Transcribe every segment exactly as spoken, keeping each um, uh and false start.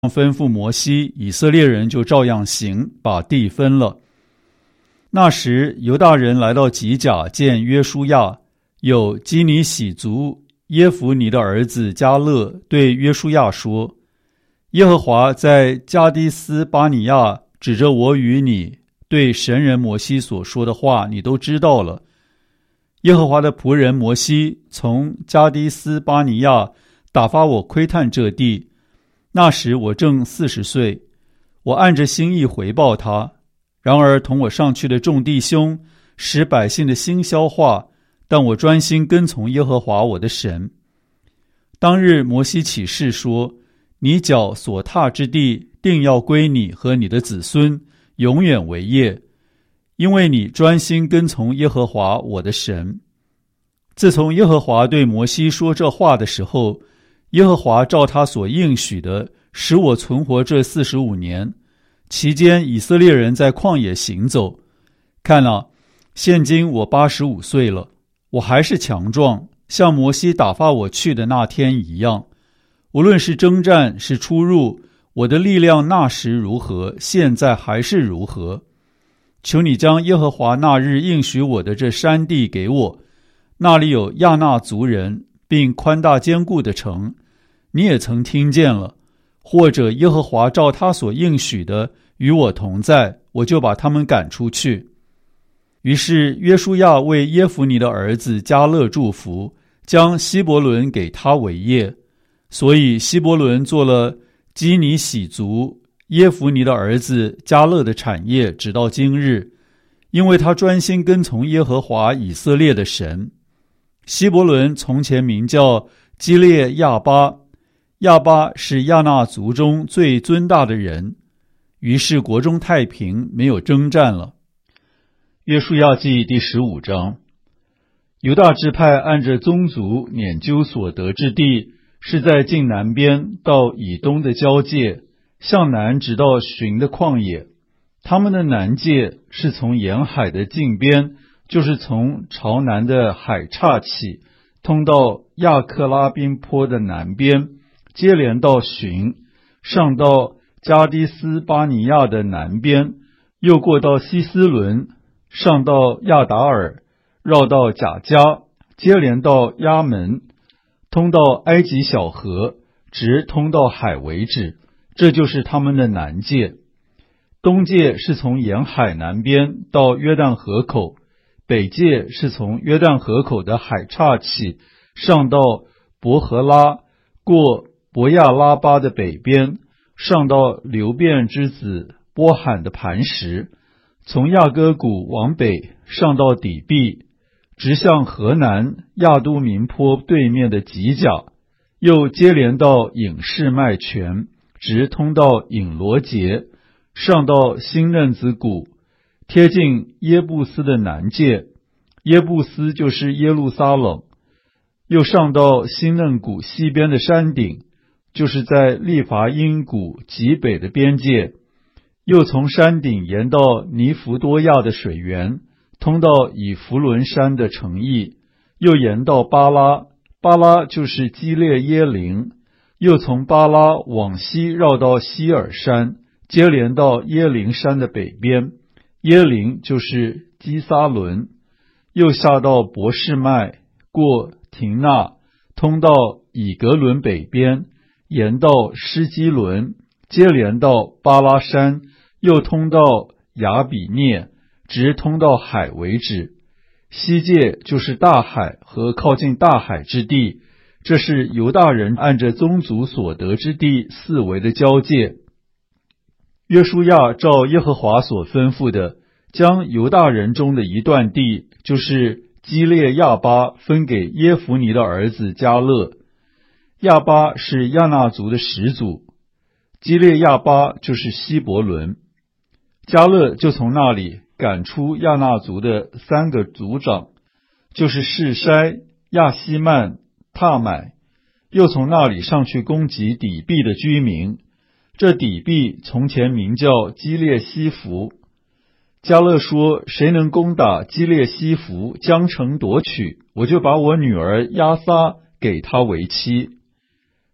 吩咐摩西，以色列人就照样行，把地分了。那时犹大人来到吉甲见约书亚，有基尼喜族耶孚尼的儿子迦勒对约书亚说：耶和华在加低斯巴尼亚指着我与你对神人摩西所说的话，你都知道了。耶和华的仆人摩西从加低斯巴尼亚打发我窥探这地，那时我正四十岁，我按着心意回报他。然而同我上去的众弟兄使百姓的心消化，但我专心跟从耶和华我的神。当日摩西起誓说：你脚所踏之地定要归你和你的子孙，永远为业，因为你专心跟从耶和华我的神。自从耶和华对摩西说这话的时候，耶和华照他所应许的，使我存活这四十五年。期间以色列人在旷野行走，看了，现今我八十五岁了，我还是强壮，像摩西打发我去的那天一样。无论是征战是出入，我的力量那时如何，现在还是如何。求你将耶和华那日应许我的这山地给我，那里有亚衲族人，并宽大坚固的城，你也曾听见了。或者耶和华照他所应许的与我同在，我就把他们赶出去。于是约书亚为耶孚尼的儿子迦勒祝福，将希伯伦给他为业。所以希伯伦做了基尼喜族耶孚尼的儿子迦勒的产业，直到今日，因为他专心跟从耶和华以色列的神。希伯伦从前名叫基列亚巴，亚巴是亚衲族中最尊大的人。于是国中太平，没有征战了。约书亚记第十五章。犹大支派按着宗族撵究所得之地，是在晋南边到以东的交界，向南直到寻的旷野。他们的南界是从沿海的近边，就是从朝南的海岔起，通到亚克拉宾坡的南边，接连到寻，上到加低斯巴尼亚的南边，又过到希斯伦，上到亚达尔，绕到甲迦，接连到亚门，通到埃及小河，直通到海为止。这就是他们的南界。东界是从沿海南边到约旦河口，北界是从约旦河口的海岔起，上到伯和拉，过伯亚拉巴的北边，上到流便之子波罕的磐石，从亚哥谷往北上到底壁，直向河南亚都民坡对面的吉甲，又接连到隐士麦泉，直通到隐罗结，上到新嫩子谷，贴近耶布斯的南界，耶布斯就是耶路撒冷，又上到新嫩谷西边的山顶，就是在利伐因谷极北的边界，又从山顶沿到尼弗多亚的水源，通到以弗伦山的城邑，又沿到巴拉，巴拉就是基列耶林，又从巴拉往西绕到希尔山，接连到耶林山的北边，耶林就是基撒伦，又下到伯示麦，过廷纳，通到以格伦北边，沿到施基伦，接连到巴拉山，又通到亚比涅，直通到海为止。西界就是大海和靠近大海之地，这是犹大人按着宗族所得之地四围的交界。约书亚照耶和华所吩咐的，将犹大人中的一段地，就是基列亚巴，分给耶孚尼的儿子迦勒。亚巴是亚衲族的始祖，基列亚巴就是希伯伦。迦勒就从那里赶出亚衲族的三个族长，就是示筛、亚希曼、塔买，又从那里上去攻击底壁的居民。这底壁从前名叫基列西弗。迦勒说：谁能攻打基列西弗，将城夺取，我就把我女儿押撒给他为妻。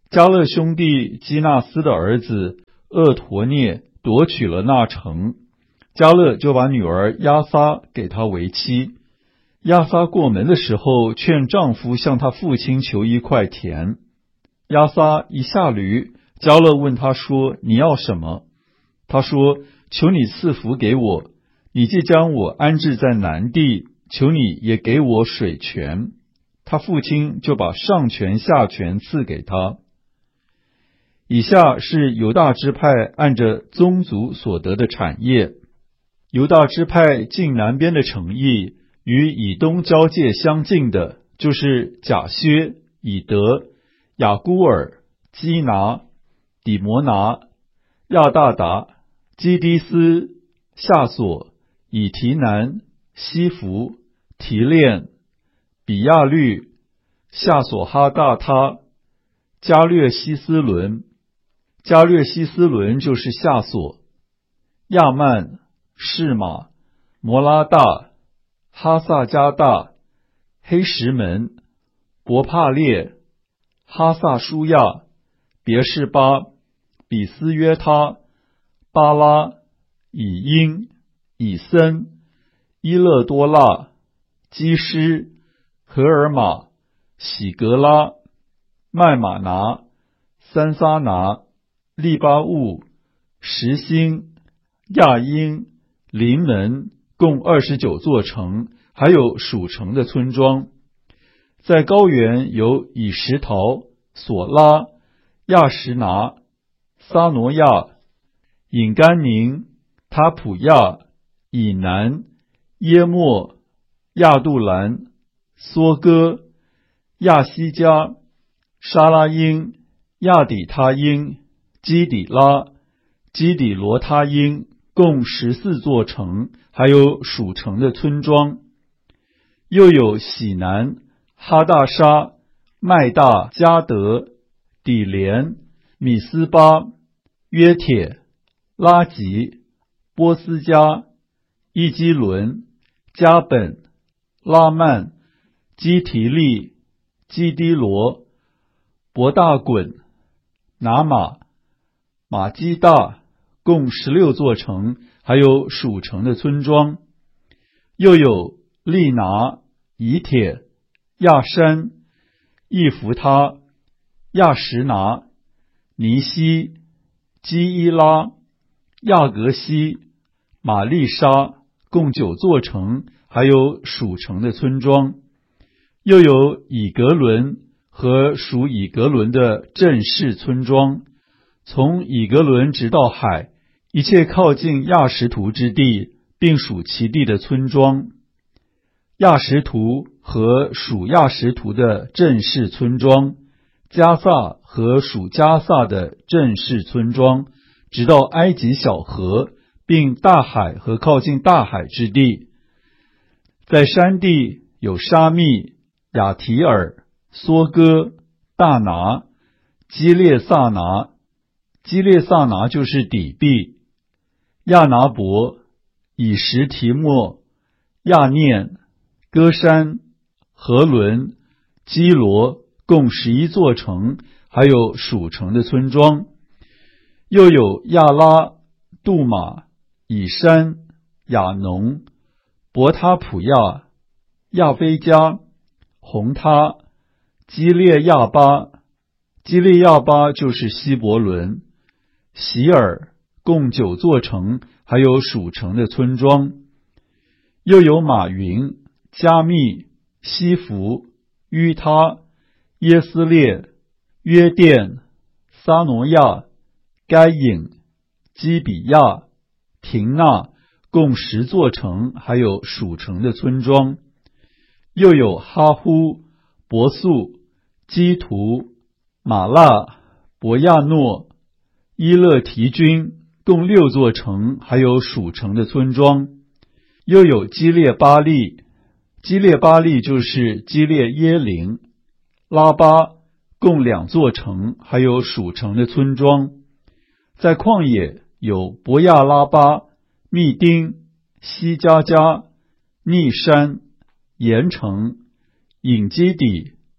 迦勒兄弟基纳斯的儿子厄陀涅夺取了那城，迦勒就把女儿亚撒给他为妻。亚撒过门的时候，劝丈夫向他父亲求一块田。亚撒一下驴，迦勒问他说：“你要什么？”他说：“求你赐福给我，你既将我安置在南地，求你也给我水泉。”他父亲就把上泉下泉赐给他。以下是犹大支派按着宗族所得的产业。犹大支派近南边的城邑，与以东交界相近的，就是甲薛、以德、雅孤尔、基拿、底摩拿、亚大达、基低斯、夏索、以提南、西弗、提炼、比亚律、夏索哈大他、加略西斯伦。加略西斯伦就是夏索、亚曼、士马、摩拉大、哈萨加大、黑石门、伯帕列、哈萨舒亚、别是巴、比斯约他、巴拉、以因、以森、伊勒多拉、基施、荷尔玛、喜格拉、麦马拿、三撒拿、利巴物、实心、亚因、临门，共二十九座城，还有属城的村庄。在高原有以石陶、索拉、亚什拿、撒挪亚、隐甘宁、塔普亚、以南、耶莫、亚杜兰、梭哥、亚西加、沙拉因、亚底他因、基底拉、基底罗他因，共十四座城，还有属城的村庄。又有喜南、哈大沙、麦大、加德、底连、米斯巴、约铁、拉吉、波斯加、伊基伦、加本、拉曼、基提利、基低罗、伯大滚、拿马、马基大，共十六座城，还有属城的村庄。又有利拿、以铁、亚山、易弗他、亚什拿、尼西、基伊拉、亚格西、玛丽莎，共九座城，还有属城的村庄。又有以格伦和属以格伦的镇市村庄，从以格伦直到海，一切靠近亚什图之地，并属其地的村庄。亚什图和属亚什图的镇市村庄，加萨和属加萨的镇市村庄，直到埃及小河，并大海和靠近大海之地。在山地有沙密、亚提尔、梭哥、大拿、基列萨拿。基列萨拿就是底壁、亚拿伯、以实提莫、亚念、歌山、和伦、基罗，共十一座城，还有属城的村庄。又有亚拉、杜马、以山、亚农、伯他普亚、亚非加、红他、基列亚巴。基列亚巴就是希伯伦、喜尔，共九座城，还有属城的村庄。又有马云、加密、西弗、于他、耶斯列、约甸、撒挪亚、该隐、基比亚、廷纳，共十座城，还有属城的村庄。又有哈呼、伯素、基图、马拉、伯亚诺、伊勒提军，共六座城，还有属城的村庄。又有基列巴利，基列巴利就是基列耶林、拉巴，共两座城，还有属城的村庄。在旷野有伯亚拉巴、密丁、西加加、逆山、盐城、隐基底，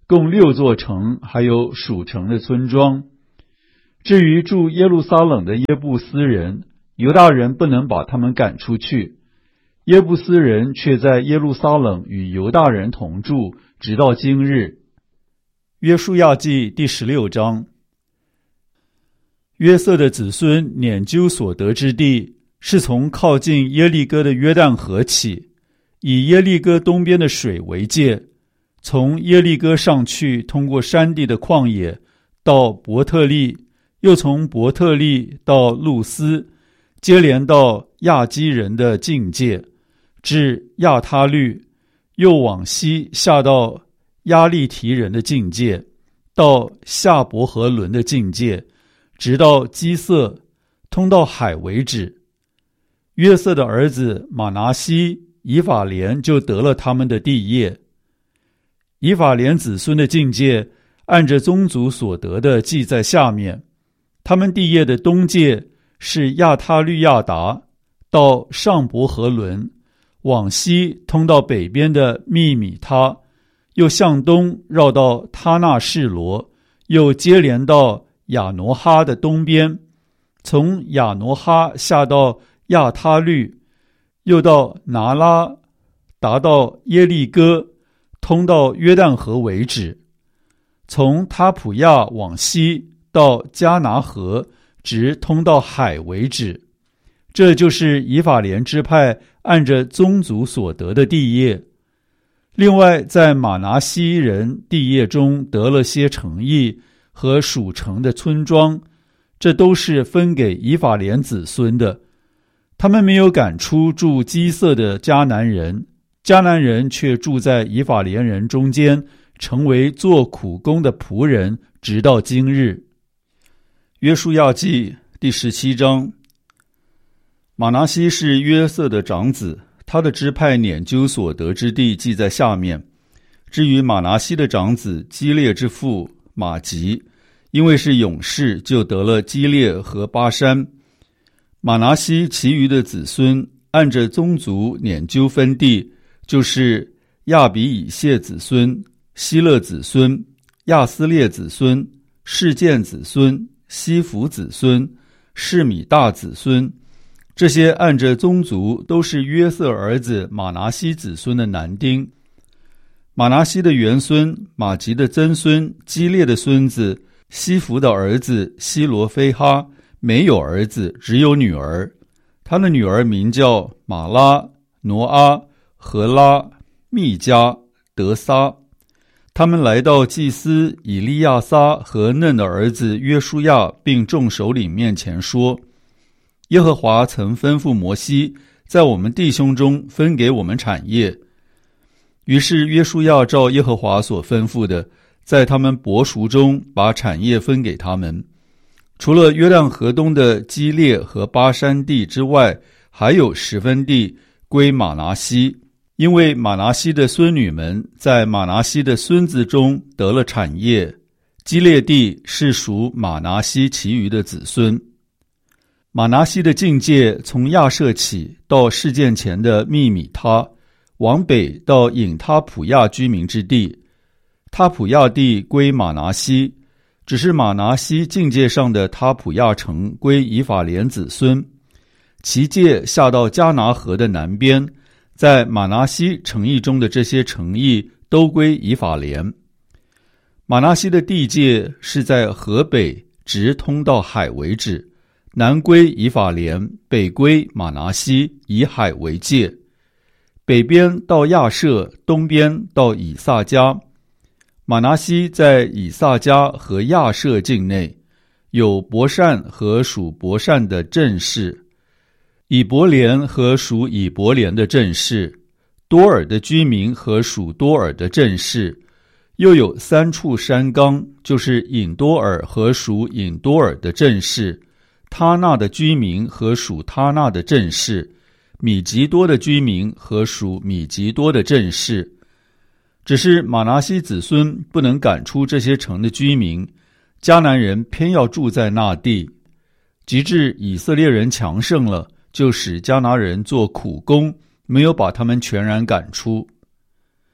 共六座城，还有属城的村庄。至于住耶路撒冷的耶布斯人，犹大人不能把他们赶出去，耶布斯人却在耶路撒冷与犹大人同住，直到今日。约书亚记第十六章。约瑟的子孙拈阄所得之地，是从靠近耶利哥的约旦河起，以耶利哥东边的水为界，从耶利哥上去，通过山地的旷野，到伯特利，又从伯特利到路斯，接连到亚基人的境界，至亚他律，又往西下到亚利提人的境界，到夏伯和伦的境界，直到基色，通到海为止。约瑟的儿子马拿西、以法莲就得了他们的地业。以法莲子孙的境界，按着宗族所得的记在下面。他们地业的东界是亚他律亚达，到上伯和伦，往西通到北边的密米他，又向东绕到他纳士罗，又接连到亚挪哈的东边，从亚挪哈下到亚他律，又到拿拉，达到耶利哥，通到约旦河为止。从他普亚往西到迦拿河，直通到海为止。这就是以法莲支派按着宗族所得的地业。另外在马拿西人地业中得了些城邑和属城的村庄，这都是分给以法莲子孙的。他们没有赶出住基色的迦南人，迦南人却住在以法莲人中间，成为做苦工的仆人，直到今日。约书亚记第十七章。马拿西是约瑟的长子，他的支派拈阄所得之地记在下面。至于马拿西的长子基列之父马吉，因为是勇士，就得了基列和巴山。马拿西其余的子孙按着宗族拈阄分地，就是亚比以谢子孙、希勒子孙、亚斯列子孙、示剑子孙、西弗子孙、示米大子孙，这些按着宗族都是约瑟儿子马拿西子孙的男丁。马拿西的元孙马吉的曾孙基列的孙子西弗的儿子希罗非哈没有儿子，只有女儿。他的女儿名叫马拉、挪阿、荷拉、密加、德撒。他们来到祭司以利亚撒和嫩的儿子约书亚并众首领面前说，耶和华曾吩咐摩西在我们弟兄中分给我们产业。于是约书亚照耶和华所吩咐的，在他们伯属中把产业分给他们。除了约旦河东的基列和巴山地之外，还有十分地归马拿西，因为马拿西的孙女们在马拿西的孙子中得了产业。基列地是属马拿西其余的子孙。马拿西的境界从亚设起到事件前的密米他，往北到隐他普亚居民之地。他普亚地归马拿西，只是马拿西境界上的他普亚城归以法莲子孙，其界下到迦拿河的南边，在马拿西城邑中的这些城邑都归以法莲。马拿西的地界是在河北直通到海为止，南归以法莲，北归马拿西，以海为界。北边到亚设，东边到以萨迦。马拿西在以萨迦和亚设境内，有伯善和属伯善的镇市，以伯莲和属以伯莲的镇市，多尔的居民和属多尔的镇市，又有三处山冈，就是隐多尔和属隐多尔的镇市，他纳的居民和属他纳的镇市，米吉多的居民和属米吉多的镇市。只是马拿西子孙不能赶出这些城的居民，迦南人偏要住在那地，及至以色列人强盛了，就使迦南人做苦工，没有把他们全然赶出。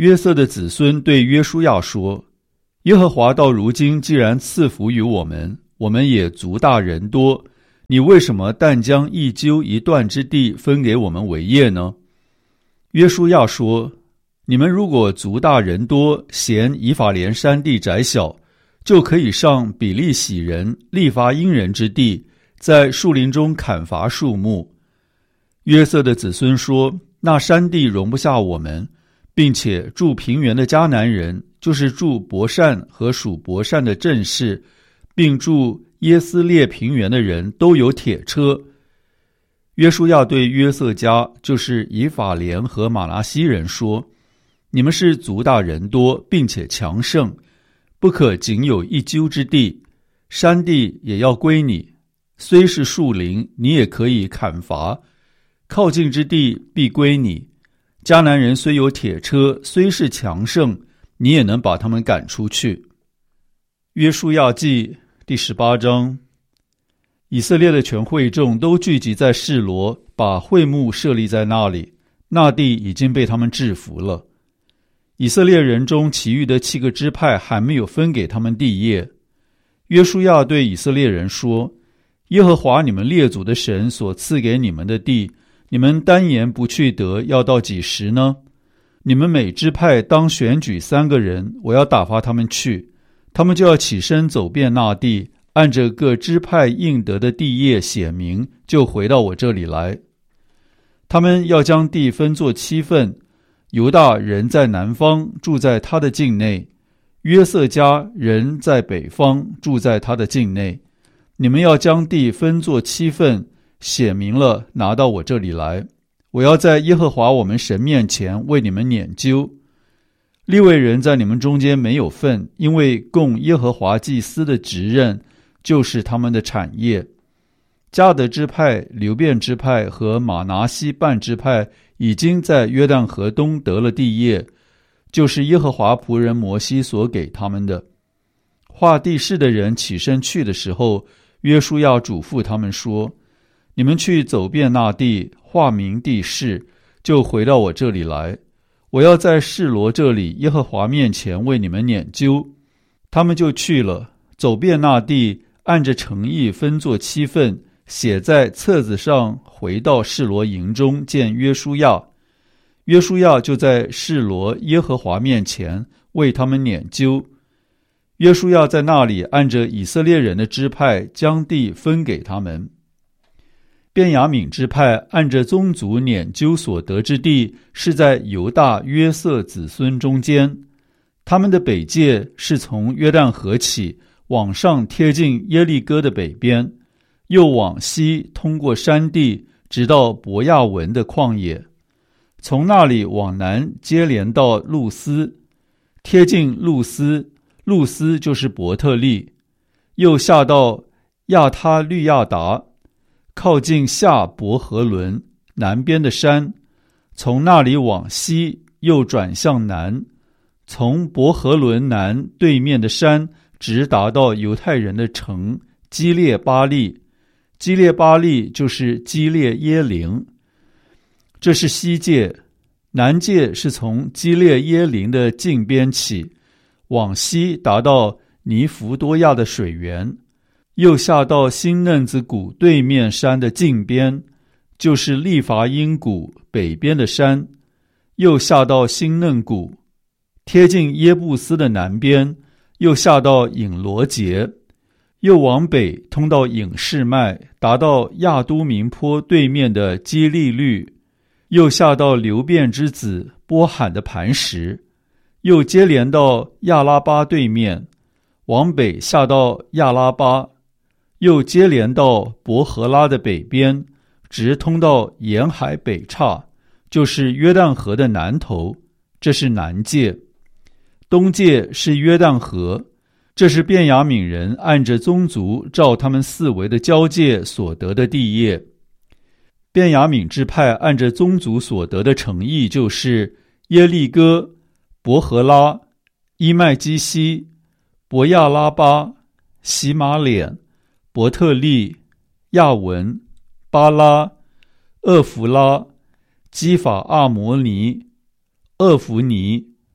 约瑟的子孙对约书亚说：耶和华到如今既然赐福于我们，我们也族大人多，你为什么但将一丘一段之地分给我们为业呢？约书亚说：你们如果族大人多，嫌以法莲山地窄小，就可以上比利洗人、利乏因人之地，在树林中砍伐树木。约瑟的子孙说：那山地容不下我们，并且住平原的迦南人，就是住伯善和属伯善的镇士，并住耶斯列平原的人都有铁车。约书亚对约瑟家，就是以法莲和玛拿西人说：你们是族大人多，并且强盛，不可仅有一丘之地，山地也要归你，虽是树林，你也可以砍伐，靠近之地必归你。迦南人虽有铁车，虽是强盛，你也能把他们赶出去。约书亚记第十八章。以色列的全会众都聚集在示罗，把会幕设立在那里，那地已经被他们制服了。以色列人中其余的七个支派还没有分给他们地业。约书亚对以色列人说：耶和华你们列祖的神所赐给你们的地，你们单言不去得，要到几时呢？你们每支派当选举三个人，我要打发他们去，他们就要起身走遍那地，按着各支派应得的地业写明，就回到我这里来。他们要将地分作七份，犹大人在南方，住在他的境内；约瑟家人在北方，住在他的境内。你们要将地分作七份，写明了，拿到我这里来。我要在耶和华我们神面前为你们拈阄。利未人在你们中间没有份，因为供耶和华祭司的职任就是他们的产业。迦得支派、流便支派和玛拿西半支派已经在约旦河东得了地业，就是耶和华仆人摩西所给他们的。画地势的人起身去的时候，约书亚嘱咐他们说：你们去走遍那地，画明地势，就回到我这里来。我要在示罗这里耶和华面前为你们拈阄。他们就去了，走遍那地，按着城邑分作七份，写在册子上，回到示罗营中见约书亚。约书亚就在示罗耶和华面前为他们拈阄。约书亚在那里按着以色列人的支派将地分给他们。便雅悯支派按着宗族拈阄所得之地，是在犹大约瑟子孙中间。他们的北界是从约旦河起，往上贴近耶利哥的北边，又往西通过山地，直到伯亚文的旷野，从那里往南接连到路斯，贴近路斯，路斯就是伯特利，又下到亚他律亚达，靠近下伯和伦南边的山，从那里往西又转向南，从伯和伦南对面的山直达到犹太人的城基列巴利，基列巴利就是基列耶林。这是西界。南界是从基列耶林的近边起，往西达到尼弗多亚的水源，又下到新嫩子谷对面山的近边，就是利乏因谷北边的山，又下到新嫩谷，贴近耶布斯的南边，又下到隐罗节，又往北通到隐士麦，达到亚都明坡对面的基利律，又下到流便之子波罕的磐石，又接连到亚拉巴对面，往北下到亚拉巴，又接连到伯和拉的北边，直通到沿海北岔，就是约旦河的南头，这是南界。东界是约旦河，这是便雅悯人按着宗族照他们四围的交界所得的地业。便雅悯支派按着宗族所得的城邑，就是耶利哥、伯和拉、伊麦基西、伯亚拉巴、洗马脸、伯特利、亚文、巴拉、厄弗拉、基法阿摩尼、厄弗尼、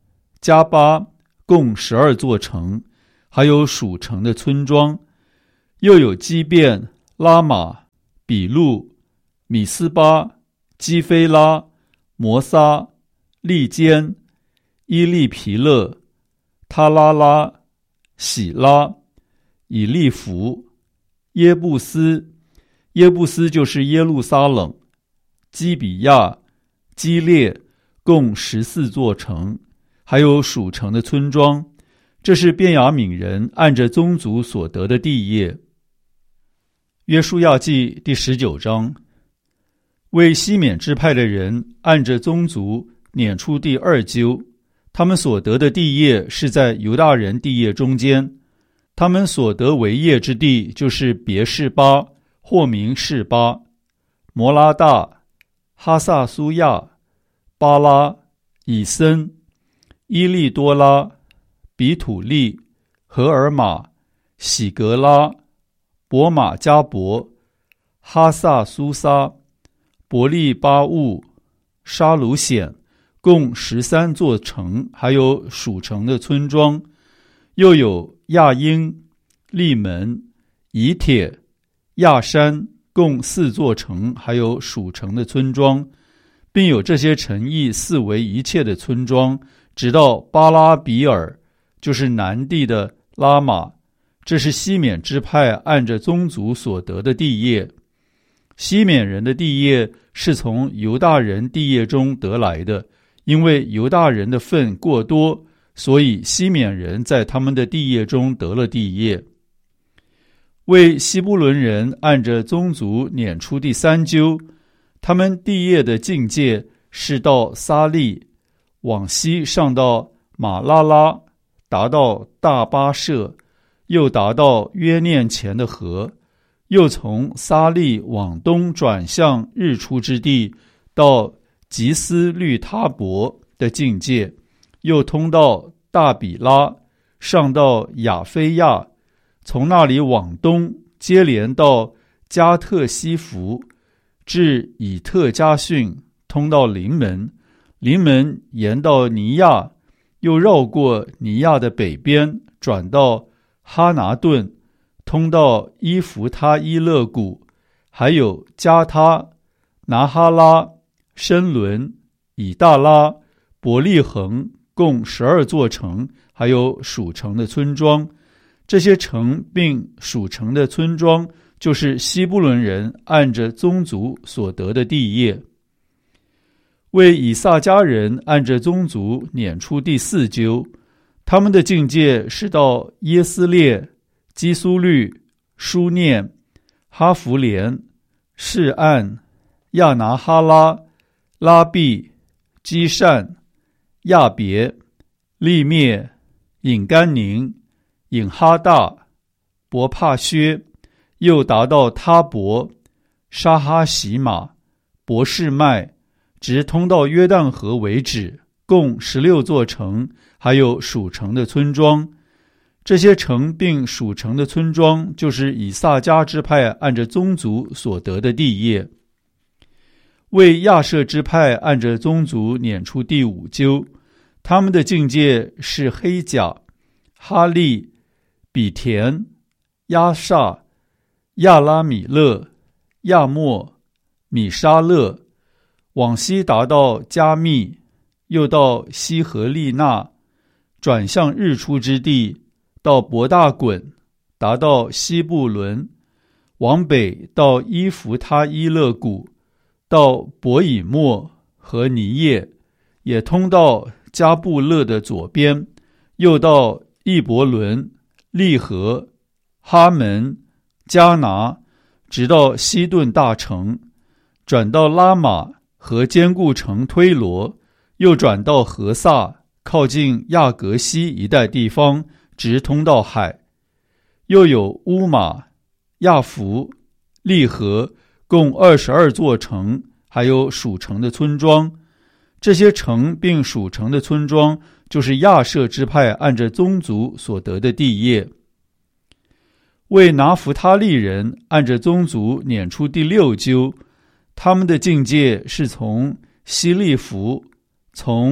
加巴，共十二座城，还有属城的村庄，又有基遍、拉玛、比路、米斯巴、基菲拉、摩撒、利坚、伊利皮勒、他拉拉、喜拉、以利弗、耶布斯，耶布斯就是耶路撒冷，基比亚、基列，共十四座城，还有属城的村庄。这是便雅悯人按着宗族所得的地业。约书亚记第十九章，为西缅支派的人按着宗族撵出第二阄，他们所得的地业是在犹大人地业中间。他们所得为业之地就是别是巴，或名示巴、摩拉大、哈萨苏亚、巴拉、以森、伊利多拉、比土利、荷尔玛、喜格拉、伯马加伯、哈萨苏撒、伯利巴务、沙鲁显，共十三座城，还有属城的村庄，又有亚英、利门、以铁、亚山，共四座城，还有属城的村庄，并有这些城邑四围一切的村庄，直到巴拉比尔，就是南地的拉玛。这是西缅支派按着宗族所得的地业。西缅人的地业是从犹大人地业中得来的，因为犹大人的份过多，所以西缅人在他们的地业中得了地业。为西布伦人按着宗族撵出第三阄，他们地业的境界是到撒利，往西上到马拉拉，达到大巴舍，又达到约念前的河，又从撒利往东转向日出之地，到吉斯律他伯的境界，又通到大比拉，上到亚非亚，从那里往东接连到加特西弗，至以特加逊，通到临门，临门沿到尼亚，又绕过尼亚的北边，转到哈拿顿，通到伊弗他伊勒谷，还有加他、拿哈拉、申伦、以大拉、伯利恒，共十二座城，还有属城的村庄。这些城并属城的村庄，就是西布伦人按着宗族所得的地业。为以萨迦人按着宗族撵出第四阄，他们的境界是到耶斯列、基苏律、书念、哈弗连、示暗、亚拿哈拉、拉毕、基善、亚别、利灭、隐甘宁、隐哈大、伯帕薛，又达到他伯、沙哈喜马、伯示麦，直通到约旦河为止，共十六座城，还有属城的村庄。这些城并属城的村庄，就是以萨迦支派按着宗族所得的地业。为亚设支派按着宗族撵出第五阄，他们的境界是黑甲、哈利、比田、亚萨、亚拉米勒、亚莫、米沙勒，往西达到加密，又到西和利纳，转向日出之地，到伯大滚，达到西布伦，往北到伊弗他伊勒谷，到伯以莫和尼叶，也通到加布勒的左边，又到易伯伦、利和、哈门、加拿，直到西顿大城，转到拉玛和坚固城推罗，又转到何萨，靠近亚革西一带地方，直通到海。又有乌马、亚弗、利和，共二十二座城，还有属城的村庄。这些城并属城的村庄，就是亚设支派按着宗族所得的地业。为拿弗他利人按着宗族撵出第六阄，他们的境界是从希利弗，从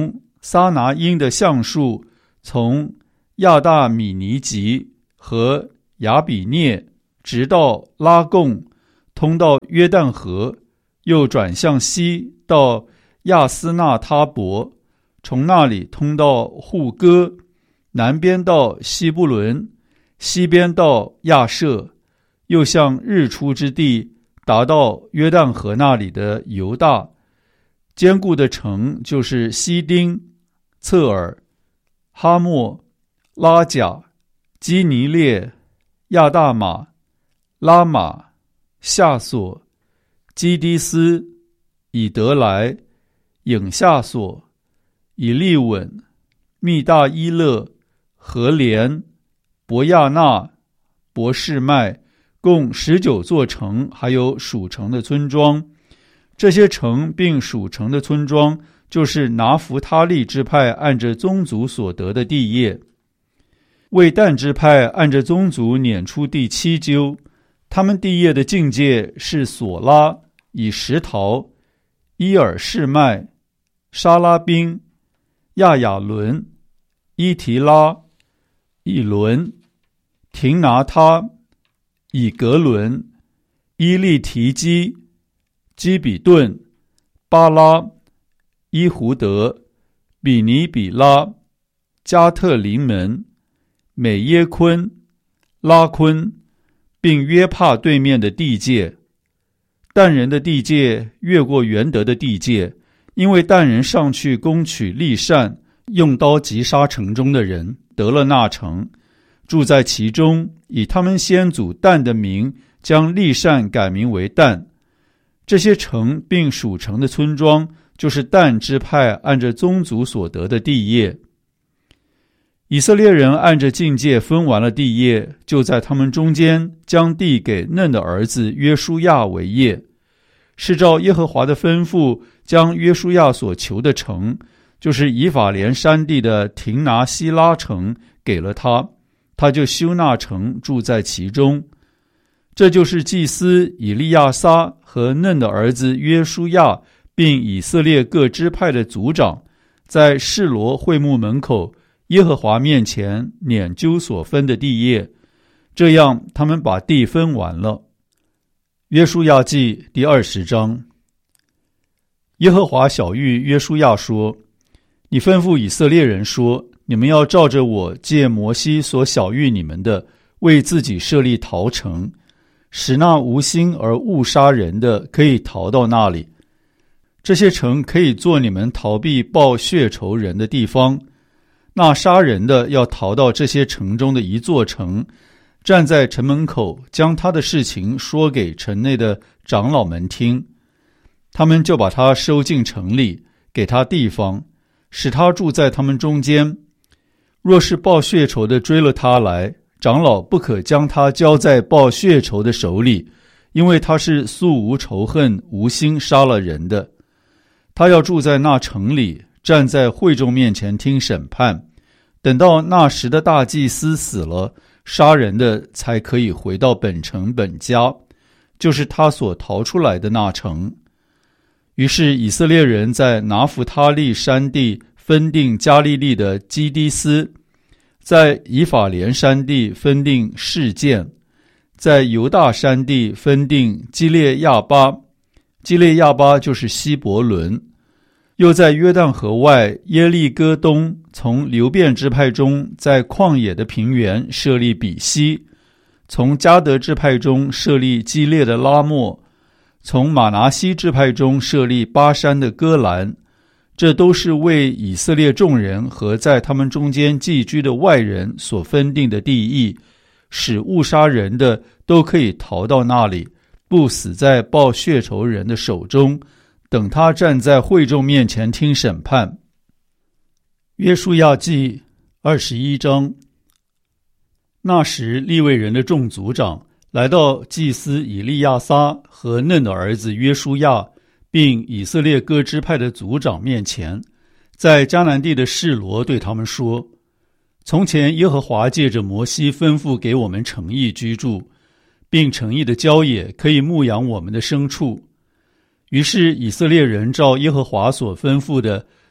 撒拿因的橡树从亚大米尼吉和亚比涅直到拉贡，通到约旦河，又转向西到亚斯纳他伯，从那里通到户哥，南边到西布伦，西边到亚舍，又向日出之地达到约旦河那里的犹大。坚固的城就是西丁、侧耳、哈莫、拉甲、基尼列、亚大马、拉玛、夏索、基迪斯、以德莱、影夏索、以利稳、密大伊勒、和连、伯亚纳、伯示麦，共十九座城，还有属城的村庄。这些城并属城的村庄，就是拿弗他利支派按着宗族所得的地业。为但支派按着宗族撵出第七阄，他们地业的境界是索拉、以石陶、伊尔示麦、沙拉宾、亚雅伦、伊提拉、以伦、廷拿他、以格伦、伊利提基、基比顿、巴拉、伊胡德、比尼比拉、加特林门、美耶昆、拉昆，并约帕对面的地界。但人的地界越过元德的地界，因为但人上去攻取利善，用刀击杀城中的人，得了那城，住在其中，以他们先祖但的名，将利善改名为但。这些城并属城的村庄，就是但支派按着宗族所得的地业。以色列人按着境界分完了地业，就在他们中间将地给嫩的儿子约书亚为业，是照耶和华的吩咐，将约书亚所求的城，就是以法莲山地的廷拿西拉城给了他，他就修那城，住在其中。这就是祭司以利亚撒和嫩的儿子约书亚，并以色列各支派的族长，在示罗会幕门口耶和华面前撵阄所分的地业，这样他们把地分完了。约书亚记第二十章。耶和华晓谕约书亚说：你吩咐以色列人说，你们要照着我借摩西所晓谕你们的，为自己设立逃城，使那无心而误杀人的可以逃到那里。这些城可以做你们逃避报血仇人的地方。那杀人的要逃到这些城中的一座城，站在城门口，将他的事情说给城内的长老们听。他们就把他收进城里，给他地方，使他住在他们中间。若是报血仇的追了他来，长老不可将他交在报血仇的手里，因为他是素无仇恨，无心杀了人的。他要住在那城里，站在会众面前听审判，等到那时的大祭司死了，杀人的才可以回到本城本家，就是他所逃出来的那城。于是以色列人在拿弗他利山地分定加利利的基迪斯，在以法莲山地分定示剑，在犹大山地分定基列亚巴，基列亚巴就是希伯伦。又在约旦河外耶利哥东，从流便支派中在旷野的平原设立比西，从迦得支派中设立基列的拉末，从马拿西支派中设立巴山的戈兰。这都是为以色列众人和在他们中间寄居的外人所分定的地役，使误杀人的都可以逃到那里，不死在报血仇人的手中，等他站在会众面前听审判。约书亚记二十一章。那时利未人的众族长来到祭司以利亚撒和嫩的儿子约书亚，并以色列各支派的族长面前，在迦南地的示罗对他们说：从前耶和华借着摩西吩咐给我们城邑居住，并城邑的郊野可以牧养我们的牲畜。于是以色列人照耶和华所吩咐的，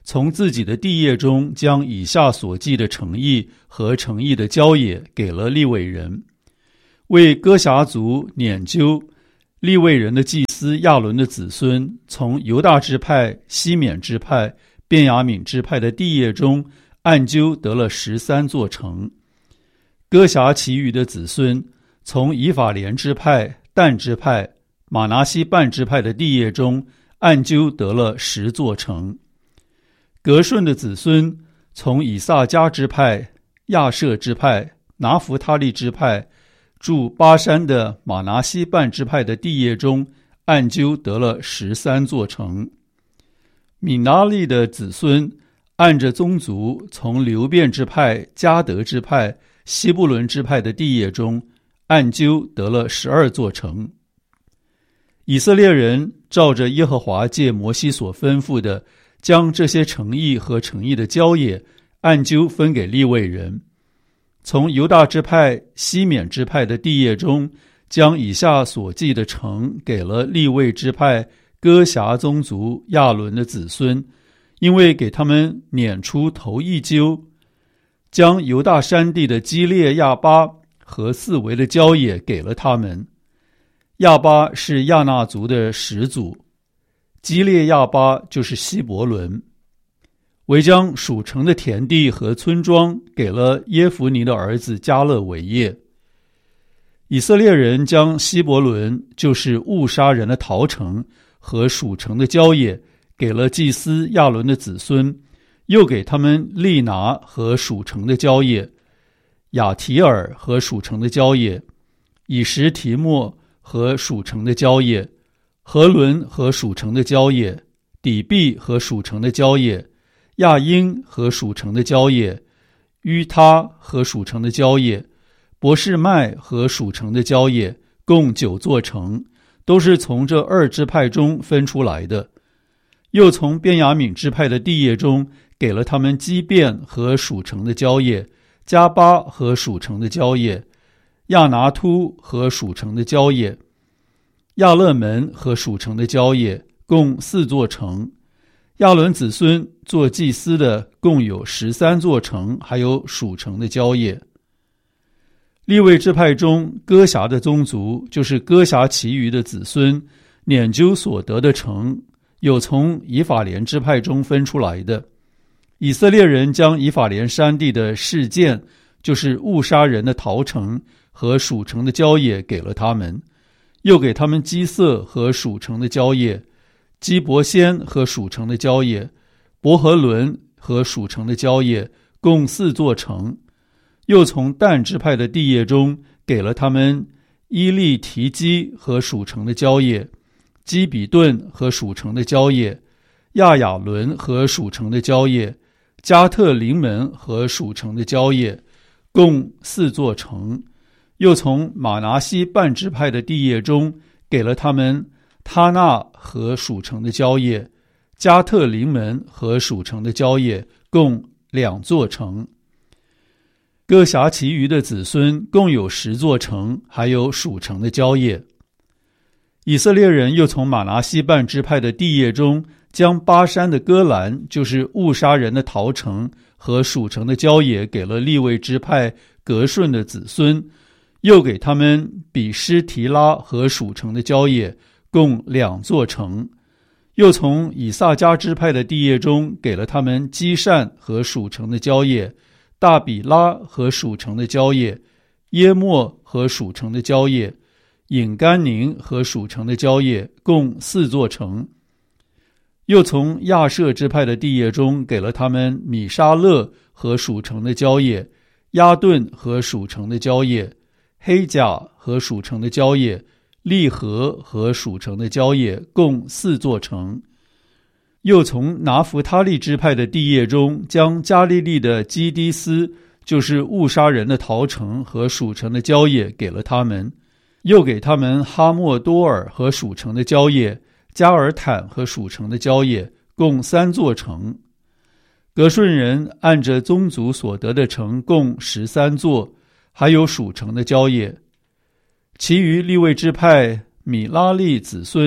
从自己的地业中将以下所记的城邑和城邑的郊野给了利未人。为哥辖族拈阄，利未人的祭司亚伦的子孙从犹大支派、西缅支派、便雅悯支派的地业中按阄得了十三座城。哥辖其余的子孙从以法莲支派、但支派、玛拿西半支派的地业中按阄得了十座城。革顺的子孙从以萨迦支派、亚设支派、拿弗他利支派驻巴山的玛拿西半支派的地业中按阄得了十三座城。米拿利的子孙按着宗族从流便支派、迦得支派、西布伦支派的地业中按阄得了十二座城。以色列人照着耶和华借摩西所吩咐的，将这些城邑和城邑的郊野按阄分给利未人。从犹大支派、西缅支派的地业中，将以下所记的城给了利未支派哥辖宗族亚伦的子孙，因为给他们撵出头一阄。将犹大山地的基列亚巴和四围的郊野给了他们。亚巴是亚纳族的始祖，基列亚巴就是希伯伦。为将属城的田地和村庄给了耶孚尼的儿子迦勒为业。以色列人将希伯伦，就是误杀人的逃城和属城的郊野给了祭司亚伦的子孙，又给他们利拿和属城的郊野，亚提尔和属城的郊野，以实提莫和属城的郊野，何伦和属城的郊野，底壁和属城的郊野，亚英和属城的郊野，于他和属城的郊野，伯示麦和属城的郊野，共九座城，都是从这二支派中分出来的。又从便雅悯支派的地业中给了他们基遍和属城的郊野，加巴和属城的郊野，亚拿突和属城的郊野，亚勒门和属城的郊野，共四座城。亚伦子孙做祭司的共有十三座城，还有属城的郊野。利未支派中哥辖的宗族，就是哥辖其余的子孙撵阄所得的城，有从以法莲支派中分出来的。以色列人将以法莲山地的示剑，就是误杀人的逃城和属城的郊野给了他们，又给他们基色和属城的郊野，基伯先和属城的郊野，伯和伦和属城的郊野，共四座城。又从但支派的地业中给了他们伊利提基和属城的郊野，基比顿和属城的郊野，亚雅伦和属城的郊野，加特临门和属城的郊野，共四座城。又从玛拿西半支派的地业中给了他们他纳和属城的郊野，加特临门和属城的郊野，共两座城。各辖其余的子孙共有十座城，还有属城的郊野。以色列人又从玛拿西半支派的地业中将巴山的戈兰，就是误杀人的逃城和属城的郊野给了利未支派革顺的子孙，又给他们比施提拉和属城的郊野，共两座城。又从以萨迦支派的地业中给了他们基善和属城的郊野，大比拉和属城的郊野，耶莫和属城的郊野，隐甘宁和属城的郊野，共四座城。又从亚设支派的地业中给了他们米沙勒和属城的郊野，亚顿和属城的郊野，黑甲和属城的郊野，利和和属城的郊野，共四座城。又从拿弗他利支派的地业中将加利利的基迪斯，就是误杀人的逃城和属城的郊野给了他们，又给他们哈莫多尔和属城的郊野，加尔坦和属城的郊野，共三座城。革顺人按着宗族所得的城共十三座，还有属城的郊野。其余利未支派米拉利子孙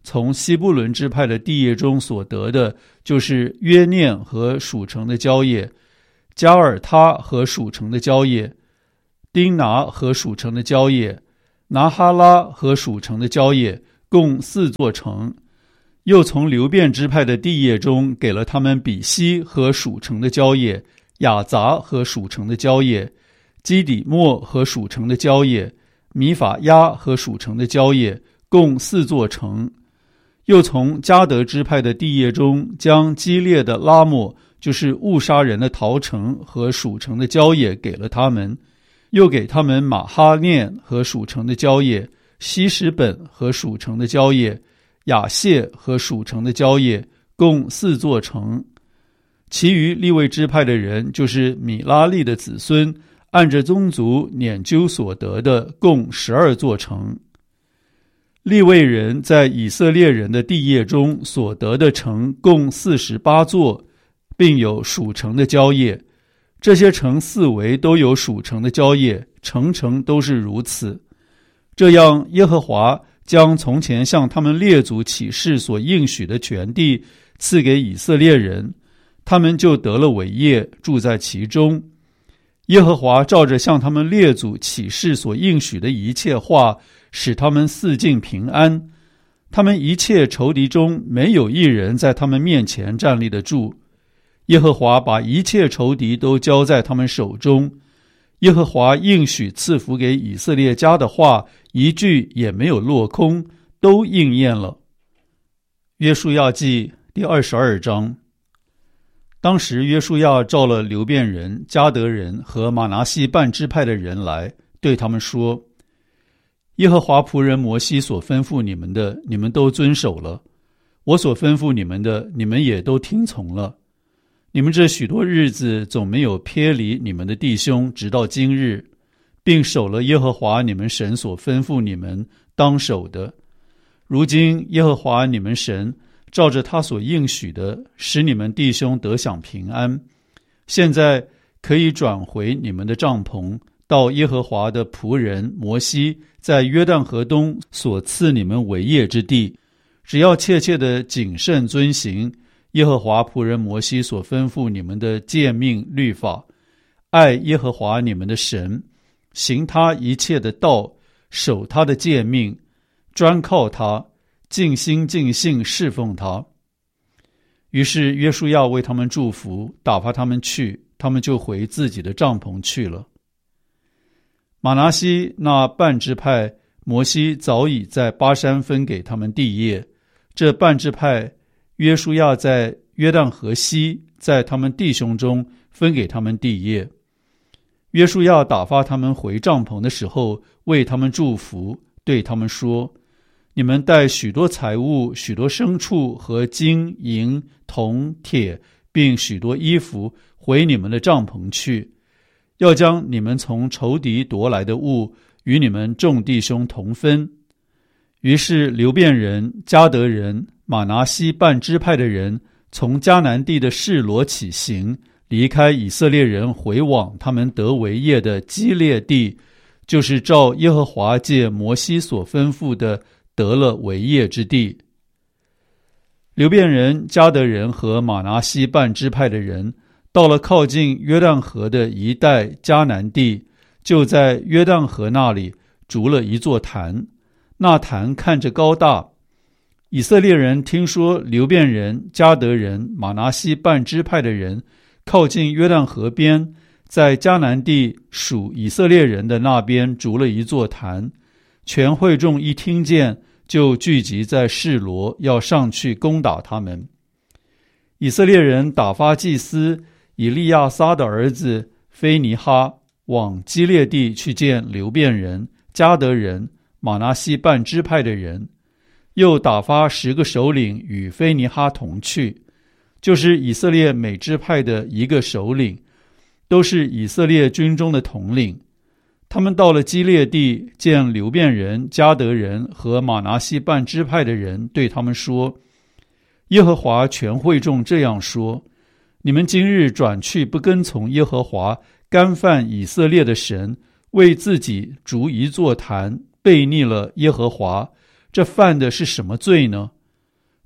从西布伦支派的地业中所得的，就是约念和属城的郊野，加尔他和属城的郊野，丁拿和属城的郊野，拿哈拉和属城的郊野，共四座城。又从流便支派的地业中给了他们比西和属城的郊野，雅杂和属城的郊野，基底末和属城的郊野，米法亚和属城的郊野，共四座城。又从迦得支派的地业中将基列的拉末，就是误杀人的陶城和属城的郊野给了他们，又给他们马哈念和属城的郊野，西什本和属城的郊野，雅谢和属城的郊野，共四座城。其余利未支派的人，就是米拉利的子孙，按着宗族拈阄所得的，共十二座城。利未人在以色列人的地业中所得的城共四十八座，并有属城的郊野。这些城四围都有属城的郊野，城城都是如此。这样，耶和华将从前向他们列祖起誓所应许的全地赐给以色列人，他们就得了为业，住在其中。耶和华照着向他们列祖起誓所应许的一切话，使他们四境平安。他们一切仇敌中没有一人在他们面前站立得住。耶和华把一切仇敌都交在他们手中。耶和华应许赐福给以色列家的话，一句也没有落空，都应验了。约书亚记第二十二章。当时约书亚召了流便人、迦得人和玛拿西半支派的人来，对他们说：耶和华仆人摩西所吩咐你们的，你们都遵守了；我所吩咐你们的，你们也都听从了。你们这许多日子总没有偏离你们的弟兄，直到今日，并守了耶和华你们神所吩咐你们当守的。如今耶和华你们神照着他所应许的，使你们弟兄得享平安。现在可以转回你们的帐篷，到耶和华的仆人摩西在约旦河东所赐你们为业之地，只要切切的谨慎遵行耶和华仆人摩西所吩咐你们的诫命律法，爱耶和华你们的神，行他一切的道，守他的诫命，专靠他，尽心尽性侍奉他。于是约书亚为他们祝福，打发他们去，他们就回自己的帐篷去了。玛拿西那半支派，摩西早已在巴山分给他们地业，这半支派约书亚在约旦河西，在他们弟兄中分给他们地业。约书亚打发他们回帐篷的时候，为他们祝福，对他们说：你们带许多财物、许多牲畜和金银铜铁，并许多衣服回你们的帐篷去，要将你们从仇敌夺来的物与你们众弟兄同分。于是流便人、迦得人、玛拿西半支派的人从迦南地的示罗起行，离开以色列人，回往他们得为业的基列地，就是照耶和华借摩西所吩咐的得了为业之地。流便人、迦得人和玛拿西半支派的人到了靠近约旦河的一带迦南地，就在约旦河那里筑了一座坛，那坛看着高大。以色列人听说流便人、迦得人、玛拿西半支派的人靠近约旦河边，在迦南地属以色列人的那边筑了一座坛，全会众一听见，就聚集在示罗，要上去攻打他们。以色列人打发祭司以利亚撒的儿子菲尼哈往基列地去见流便人、迦得人、玛拿西半支派的人，又打发十个首领与菲尼哈同去，就是以色列每支派的一个首领，都是以色列军中的统领。他们到了基列地，见流便人、迦得人和玛拿西半支派的人，对他们说：耶和华全会众这样说，你们今日转去不跟从耶和华，干犯以色列的神，为自己筑一座坛，悖逆了耶和华，这犯的是什么罪呢？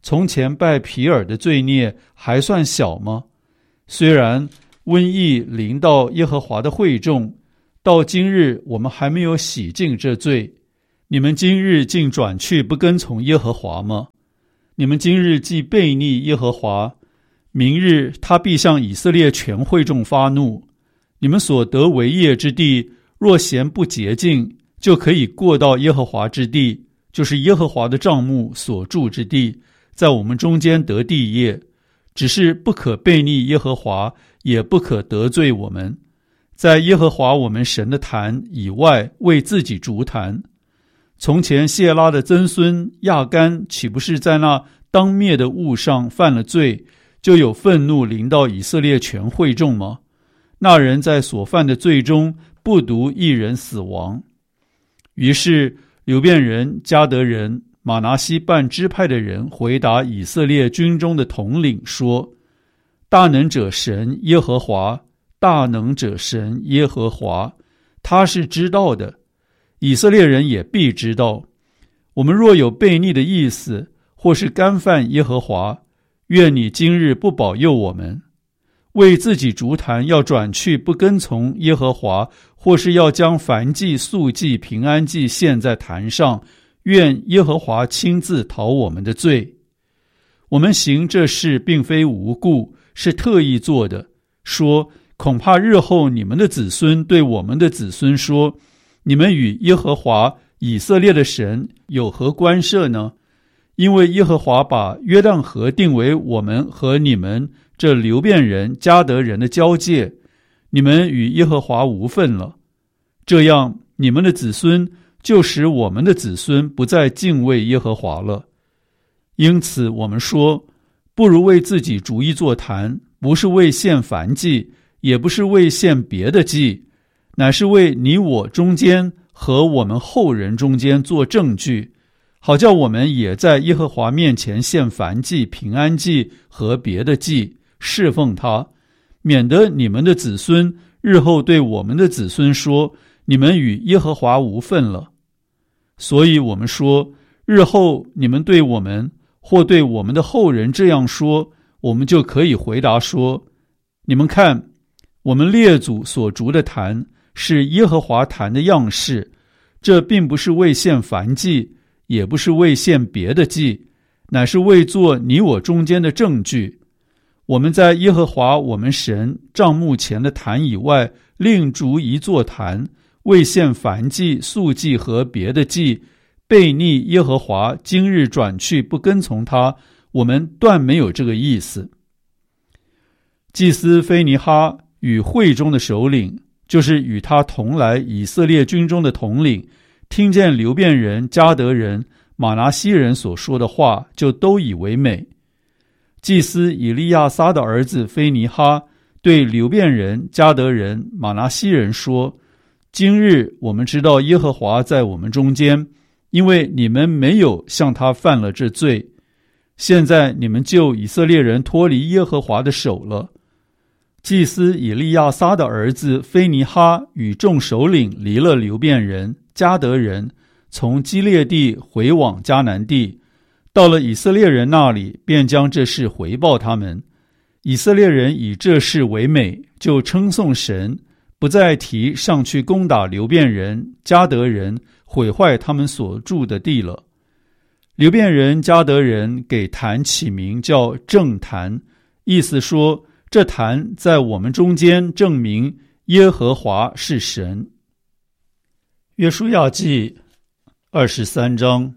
从前拜皮尔的罪孽还算小吗？虽然瘟疫临到耶和华的会众，到今日我们还没有洗净这罪，你们今日竟转去不跟从耶和华吗？你们今日既悖逆耶和华，明日他必向以色列全会众发怒。你们所得为业之地，若嫌不洁净，就可以过到耶和华之地，就是耶和华的帐幕所住之地，在我们中间得地业。只是不可悖逆耶和华，也不可得罪我们，在耶和华我们神的坛以外为自己筑坛。从前谢拉的曾孙亚干岂不是在那当灭的物上犯了罪，就有愤怒临到以色列全会众吗？那人在所犯的罪中不独一人死亡。于是流便人、迦得人、马拿西半支派的人回答以色列军中的统领说：大能者神耶和华，大能者神耶和华，他是知道的，以色列人也必知道。我们若有悖逆的意思，或是干犯耶和华，愿你今日不保佑我们。为自己筑坛要转去不跟从耶和华，或是要将燔祭、素祭、平安祭献在坛上，愿耶和华亲自讨我们的罪。我们行这事并非无故，是特意做的，说恐怕日后你们的子孙对我们的子孙说：你们与耶和华以色列的神有何关涉呢？因为耶和华把约旦河定为我们和你们这流便人、迦得人的交界，你们与耶和华无分了。这样，你们的子孙就使我们的子孙不再敬畏耶和华了。因此我们说，不如为自己逐一座坛，不是为献燔祭，也不是为献别的祭，乃是为你我中间和我们后人中间做证据，好叫我们也在耶和华面前献燔祭、平安祭和别的祭，侍奉他，免得你们的子孙日后对我们的子孙说：你们与耶和华无分了。所以我们说，日后你们对我们或对我们的后人这样说，我们就可以回答说：你们看，我们列祖所筑的坛是耶和华坛的样式，这并不是为献燔祭，也不是为献别的祭，乃是为做你我中间的证据。我们在耶和华我们神帐幕前的坛以外另筑一座坛，为献燔祭、素祭和别的祭，悖逆耶和华，今日转去不跟从他，我们断没有这个意思。祭司菲尼哈与会中的首领，就是与他同来以色列军中的统领，听见流便人、迦得人、马拿西人所说的话，就都以为美。祭司以利亚撒的儿子菲尼哈对流便人、迦得人、马拿西人说：今日我们知道耶和华在我们中间，因为你们没有向他犯了这罪。现在你们救以色列人脱离耶和华的手了。祭司以利亚撒的儿子菲尼哈与众首领离了流便人、迦得人，从基列地回往迦南地，到了以色列人那里，便将这事回报他们。以色列人以这事为美，就称颂神，不再提上去攻打流便人、迦得人，毁坏他们所住的地了。流便人、迦得人给坛起名叫正坛，意思说这坛在我们中间证明耶和华是神。约书亚记二十三章。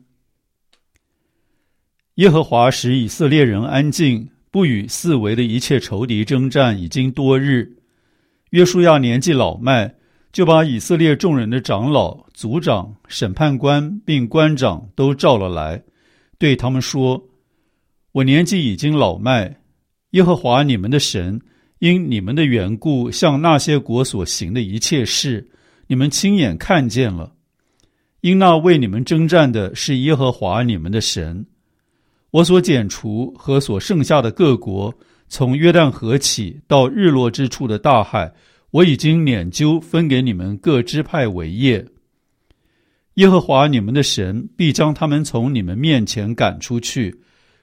耶和华使以色列人安静，不与四围的一切仇敌征战，已经多日。约书亚年纪老迈，就把以色列众人的长老、族长、审判官并官长都召了来，对他们说：我年纪已经老迈，耶和华你们的神因你们的缘故向那些国所行的一切事，你们亲眼看见了。因那为你们征战的是耶和华你们的神。我所剪除和所剩下的各国，从约旦河起到日落之处的大海，我已经拈阄分给你们各支派为业。耶和华你们的神必将他们从你们面前赶出去，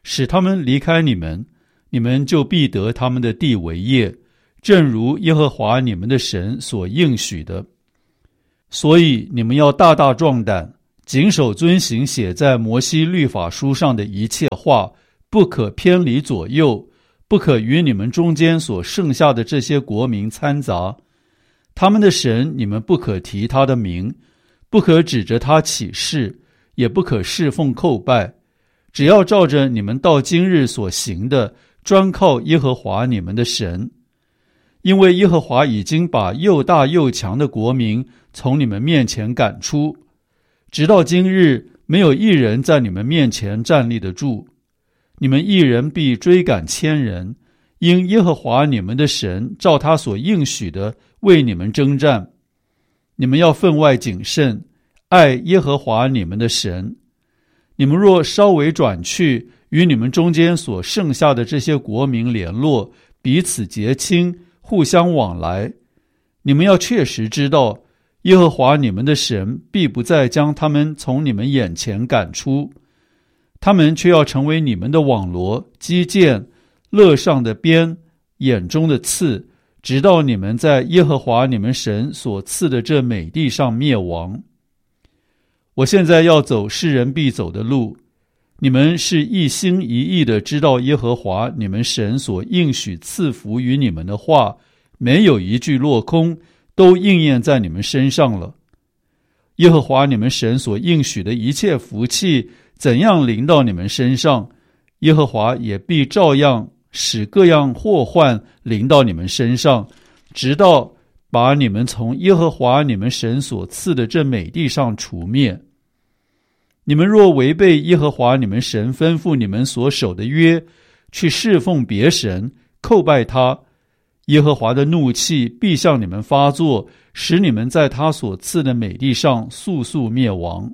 使他们离开你们，你们就必得他们的地为业，正如耶和华你们的神所应许的。所以你们要大大壮胆，谨守遵行写在摩西律法书上的一切话，不可偏离左右，不可与你们中间所剩下的这些国民掺杂。他们的神你们不可提他的名，不可指着他起誓，也不可侍奉叩拜，只要照着你们到今日所行的，专靠耶和华你们的神。因为耶和华已经把又大又强的国民从你们面前赶出，直到今日没有一人在你们面前站立得住。你们一人必追赶千人，因耶和华你们的神照他所应许的为你们征战。你们要分外谨慎，爱耶和华你们的神。你们若稍微转去，与你们中间所剩下的这些国民联络，彼此结亲，互相往来，你们要确实知道，耶和华你们的神必不再将他们从你们眼前赶出，他们却要成为你们的网罗、基箭、肋上的鞭、眼中的刺，直到你们在耶和华你们神所赐的这美地上灭亡。我现在要走世人必走的路，你们是一心一意的知道耶和华你们神所应许赐福于你们的话，没有一句落空，都应验在你们身上了。耶和华你们神所应许的一切福气怎样临到你们身上，耶和华也必照样使各样祸患临到你们身上，直到把你们从耶和华你们神所赐的这美地上除灭。你们若违背耶和华你们神吩咐你们所守的约，去侍奉别神，叩拜他，耶和华的怒气必向你们发作，使你们在他所赐的美地上速速灭亡。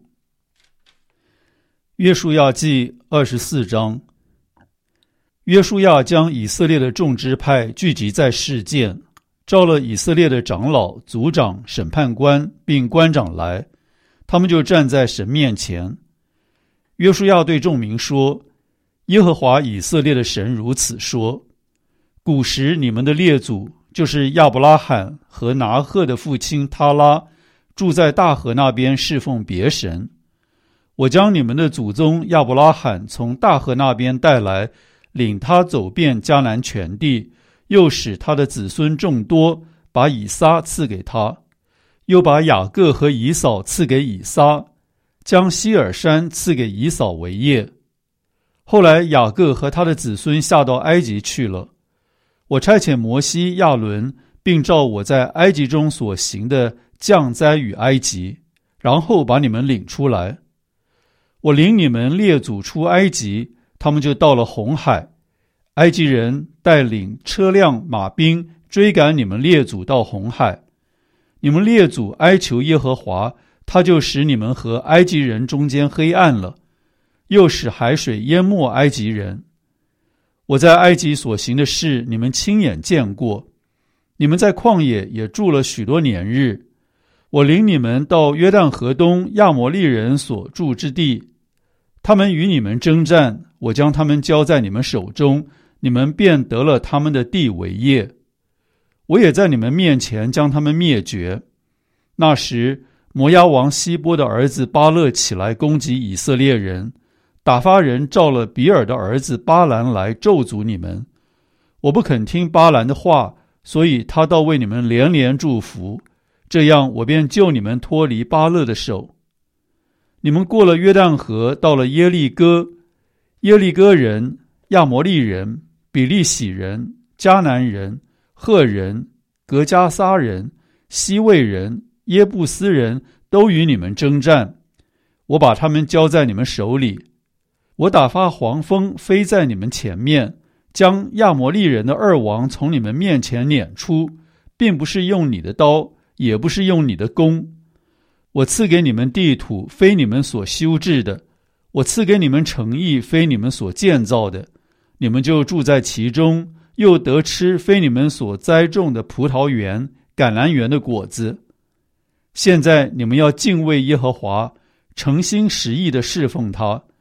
约书亚记二十四章。约书亚将以色列的众支派聚集在示剑，召了以色列的长老、族长、审判官并官长来，他们就站在神面前。约书亚对众民说：耶和华以色列的神如此说，古时你们的列祖，就是亚伯拉罕和拿鹤的父亲他拉，住在大河那边侍奉别神。我将你们的祖宗亚伯拉罕从大河那边带来，领他走遍迦南全地，又使他的子孙众多，把以撒赐给他，又把雅各和以扫赐给以撒，将希尔山赐给以扫为业。后来雅各和他的子孙下到埃及去了。我差遣摩西、亚伦，并照我在埃及中所行的降灾与埃及，然后把你们领出来。我领你们列祖出埃及，他们就到了红海。埃及人带领车辆马兵追赶你们列祖到红海。你们列祖哀求耶和华，他就使你们和埃及人中间黑暗了，又使海水淹没埃及人。我在埃及所行的事，你们亲眼见过。你们在旷野也住了许多年日。我领你们到约旦河东亚摩利人所住之地，他们与你们征战，我将他们交在你们手中，你们便得了他们的地为业。我也在你们面前将他们灭绝。那时摩押王希波的儿子巴勒起来攻击以色列人，打发人召了比尔的儿子巴兰来咒诅你们。我不肯听巴兰的话，所以他倒为你们连连祝福，这样我便救你们脱离巴勒的手。你们过了约旦河，到了耶利哥，耶利哥人、亚摩利人、比利洗人、迦南人、赫人、格加撒人、西魏人、耶布斯人都与你们征战，我把他们交在你们手里。我打发黄蜂飞在你们前面，将亚摩利人的二王从你们面前撵出，并不是用你的刀，也不是用你的弓。我赐给你们地土，非你们所修治的；我赐给你们城邑，非你们所建造的。你们就住在其中，又得吃非你们所栽种的葡萄园、橄榄园的果子。现在你们要敬畏耶和华，诚心实意地侍奉他，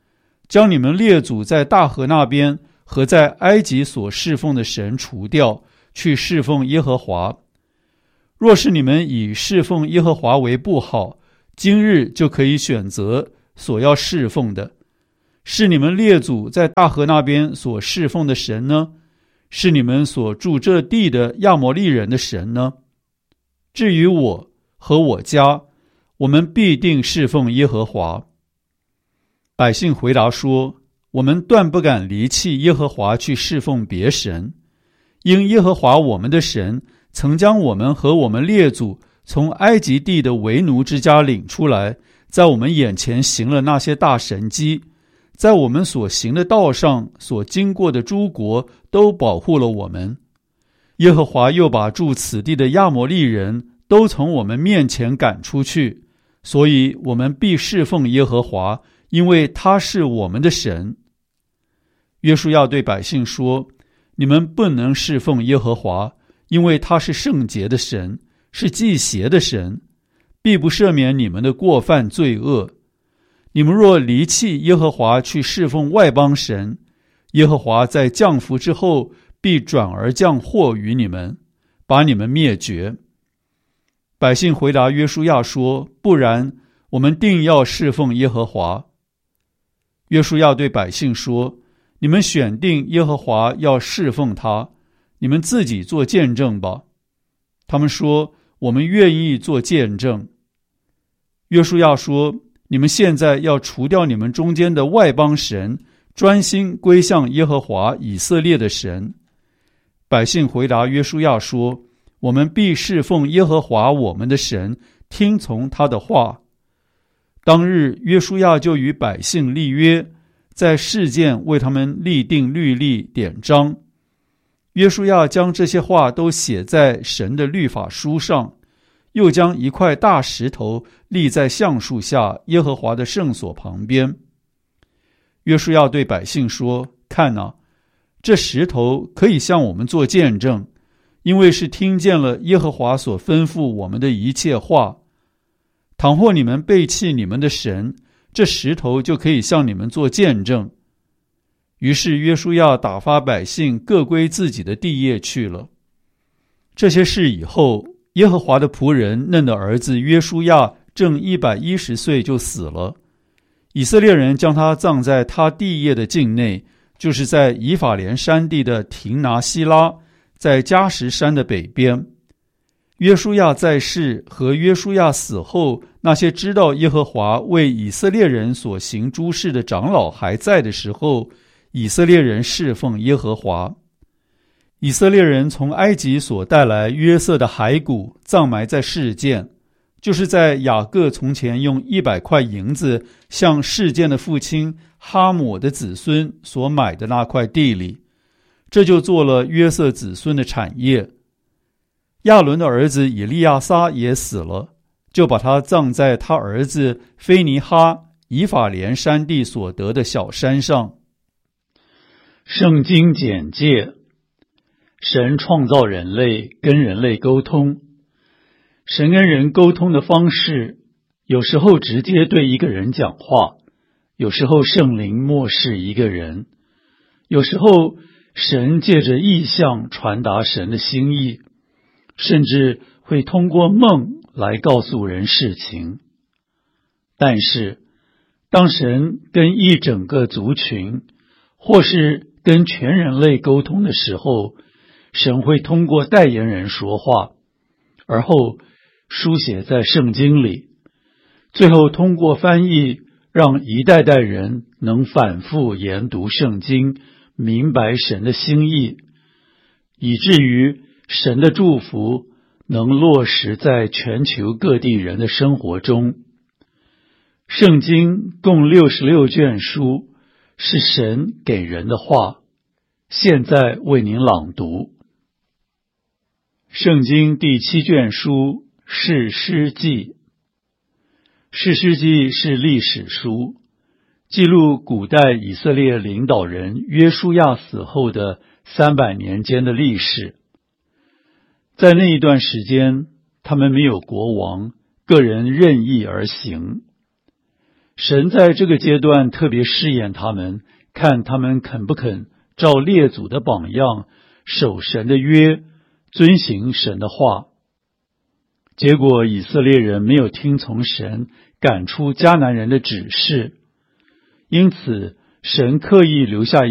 将你们列祖在大河那边和在埃及所侍奉的神除掉，去侍奉耶和华。若是你们以侍奉耶和华为不好，今日就可以选择所要侍奉的。是你们列祖在大河那边所侍奉的神呢？是你们所住这地的亚摩利人的神呢？至于我和我家，我们必定侍奉耶和华。百姓回答说：我们断不敢离弃耶和华去侍奉别神，因耶和华我们的神曾将我们和我们列祖从埃及地的为奴之家领出来，在我们眼前行了那些大神迹，在我们所行的道上所经过的诸国都保护了我们。耶和华又把住此地的亚摩利人都从我们面前赶出去，所以我们必侍奉耶和华，因为他是我们的神。约书亚对百姓说：你们不能侍奉耶和华，因为他是圣洁的神，是忌邪的神，必不赦免你们的过犯罪恶。你们若离弃耶和华去侍奉外邦神，耶和华在降福之后必转而降祸于你们，把你们灭绝。百姓回答约书亚说：不然，我们定要侍奉耶和华。约书亚对百姓说：你们选定耶和华要侍奉他，你们自己做见证吧。他们说：我们愿意做见证。约书亚说：你们现在要除掉你们中间的外邦神，专心归向耶和华以色列的神。百姓回答约书亚说：我们必侍奉耶和华我们的神，听从他的话。当日约书亚就与百姓立约，在示剑为他们立定律例典章。约书亚将这些话都写在神的律法书上，又将一块大石头立在橡树下耶和华的圣所旁边。约书亚对百姓说：看哪，这石头可以向我们做见证，因为是听见了耶和华所吩咐我们的一切话。倘或你们背弃你们的神，这石头就可以向你们做见证。于是约书亚打发百姓各归自己的地业去了。这些事以后，耶和华的仆人嫩的儿子约书亚正一百一十岁就死了。以色列人将他葬在他地业的境内，就是在以法莲山地的亭拿希拉，在迦实山的北边。约书亚在世和约书亚死后，那些知道耶和华为以色列人所行诸事的长老还在的时候，以色列人侍奉耶和华。以色列人从埃及所带来约瑟的骸骨，葬埋在示剑，就是在雅各从前用一百块银子向示剑的父亲哈抹的子孙所买的那块地里，这就做了约瑟子孙的产业。亚伦的儿子以利亚撒也死了，就把他葬在他儿子菲尼哈以法莲山地所得的小山上。圣经简介：神创造人类，跟人类沟通。神跟人沟通的方式，有时候直接对一个人讲话，有时候圣灵默示一个人，有时候神借着异象传达神的心意，甚至会通过梦来告诉人事情。但是当神跟一整个族群或是跟全人类沟通的时候，神会通过代言人说话，而后书写在圣经里，最后通过翻译让一代代人能反复研读圣经，明白神的心意，以至于神的祝福能落实在全球各地人的生活中。圣经共六十六卷书，是神给人的话，现在为您朗读。圣经第七卷书士师记。士师记是历史书，记录古代以色列领导人约书亚死后的三百年间的历史。在那一段时间，他们没有国王，个人任意而行。 神在这个阶段特别试验他们，看他们肯不肯照列祖的榜样守神的约，遵行神的话。结果以色列人没有听从神赶出迦南人的指示，因此神刻意留下